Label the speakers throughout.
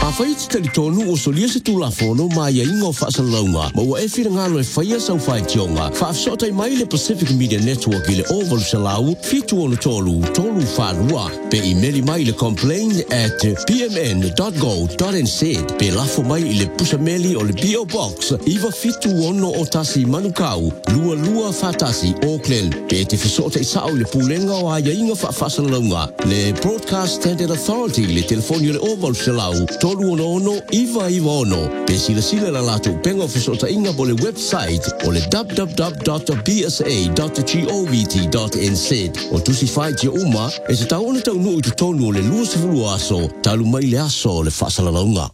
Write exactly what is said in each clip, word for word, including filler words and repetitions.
Speaker 1: Mawhai te tali tonu o solia se tulafono ma ia inga o whaasalunga. Ma ua e whira ngalo e whaia sau whai tionga. Whaafsotai mai le Pacific Media Network i le Oval Salau, fitu ono tolu, tolu whanua. Pe i meli mai le complain at p m n dot go dot n z. Pe lafo mai i le pusameli o le P O Box. Iwa fitu ono o tasi manukau, lua lua whatasi Auckland. Pe te whasotai sao i le pulenga o aia inga whaasalunga. Le Broadcast Standard Authority le telefoni o le Oval Salau, tolu ono ono, iwa iwa ono. Pe sila sila la latu penga o whasota inga bo le website o le w w w dot b s a dot govt dot n z. O tusi whai tia uma, e se tau ona tau nuu i tu tonu o le lua sifuru aso, talu mai le aso o le whaasalaunga.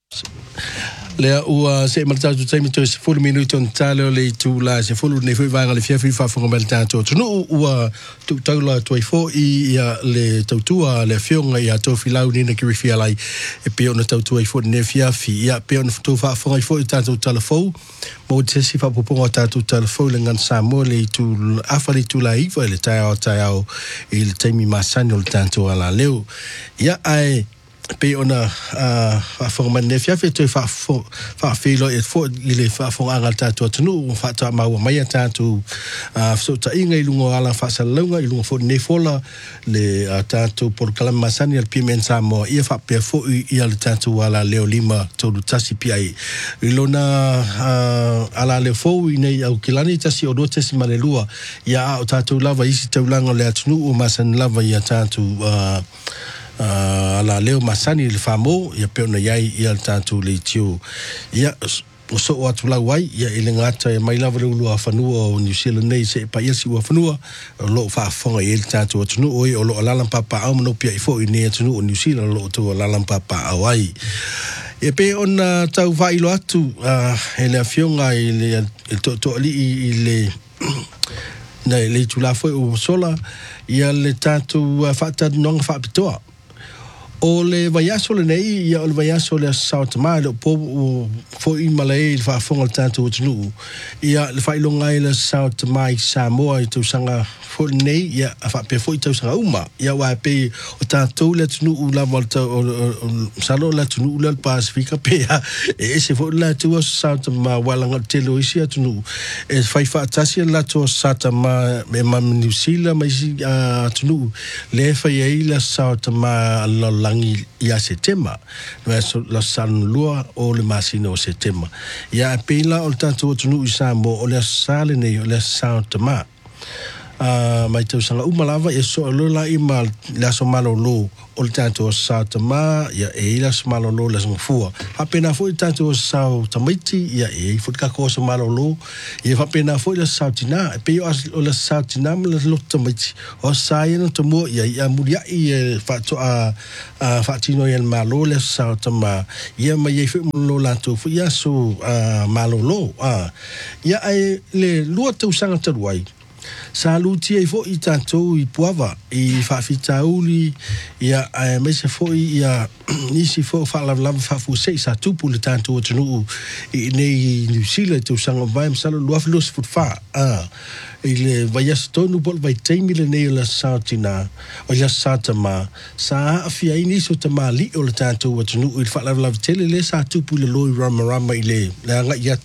Speaker 2: Lea ua se maltau tu taimi to se fulu minuto on talo le tu la se fulu ne foi vanga le fia fi fa fonga maltau tu no ua tu tau la tu fo i le tautua le fionga ia to filau ni na ki fia lai e pe ona tau tu fo ne fia fi ia pe ona tu fa fonga fo i tanto telefo mo te si fa poponga tanto telefo le ngan sa mo le tu afali tu la i le tau tau il taimi masano le tanto ala leo ia ai pe ona a forma ne fia fe to fa fa filo e fo le fa fo anga tatu tunu fa ta ma wa mai tatu a so ta inga ilungo ala fa sa longa ilungo fo ne fola le tatu por kala masani al pimenta mo ia fa pe fo i al tatu ala leo lima to tasi pi ai ilona ala le fo i nei au kilani tasi o do tasi malelua ia o tatu lava isi taulanga le tunu o masan lava ia tatu Uh, ala leo masani le famo ia peona iai ia tatu le tio ia o so o atu lau ai ia ele ngata e mai lava lua whanua o New Zealand nei se pa iasi ua whanua o lo whaafonga i ele tatu atunu oi o lo alalam papa au mano pia i fo i nei atunu o New Zealand lo tu alalam papa au ai e pe ona tau vailo atu uh, ele afionga i le to, to ali i le na le tula foi o sola ia le tatu whata nonga whaapitoa o le vaiaso le nei ia o le vaiaso le Sao Tomai le po fo i malai le whaafonga le tātou atunu ia le whailonga i le Sao Tomai Samoa i tausanga fo nei ia a whapea fo i tausanga uma ia wa pe o tātou le atunu u la volta o salo le atunu u le Pasifika pea e se fo le atua Sao Tomai walanga telo isi atunu e whai whaatasi la to Sao Tomai me mam New Zealand ma isi atunu le whai e le Sao Tomai la langi ia setema na so la san lua o le masino o setema ia pela o tanto tunu isamo o le sale nei o le Sao Tomai a mai tau sanga umalava e so lo la ima la so malo lo o le tanto Sao Tomai ia e la so malo lo la so fua ha pena foi tanto Sao Tamaiti ia e foi ka ko so malo lo ia fa pena foi la Sao Tina pe o la Sao Tina le lo Tamaiti o sai no tomo ia ia muria ia fa to a a fa tino ia malo le Sao Tomai ia mai ia foi lo la to foi ia so malo lo a ia ai le lo tu sanga tuai saluti e fo i tātou i puava i whawhitauli ia e meise fo i ia nisi fo whalavalava whawhusei sa tupu le tātou atunu i nei New Zealand tau sanga vai msalo luafilos fut wha i le vaiasa tonu bol vai teimi le nei o le Sao Tina o le Sao Tomai sa awhia i niso ta mali o le tātou atunu i whalavalava tele le sa tupu le loi rama rama i le le anga ia